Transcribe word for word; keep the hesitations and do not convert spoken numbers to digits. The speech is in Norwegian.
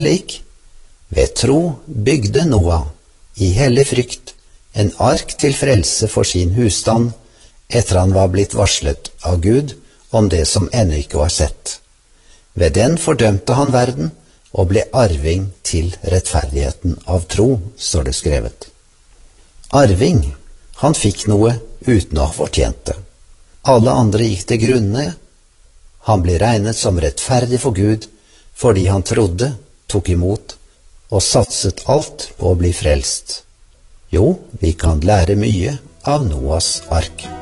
slik: ved tro bygde Noah i hellig frykt en ark til frelse for sin husstand, etter han var blitt varslet av Gud om det som ennå ikke var sett. Ved den fordømte han verden og ble arving til rettferdigheten av tro, står det skrevet. Arving, han fikk noe uten å ha fortjent det. Alle andre gikk til grunne. Han ble regnet som rettferdig for Gud fordi han trodde, tok imot og satset alt på å bli frelst. Jo, vi kan lære mye av Noas ark.